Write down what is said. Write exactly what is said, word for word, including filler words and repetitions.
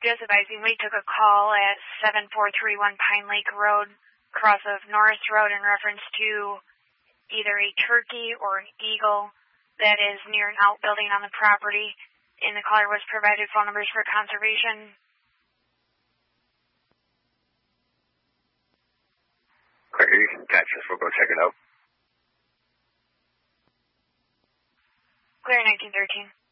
Just advising, we took a call at seven four three one Pine Lake Road, cross of Norris Road, in reference to either a turkey or an eagle that is near an outbuilding on the property, and the caller was provided phone numbers for conservation. Okay, gotcha. We'll go check it out. Clear nineteen thirteen.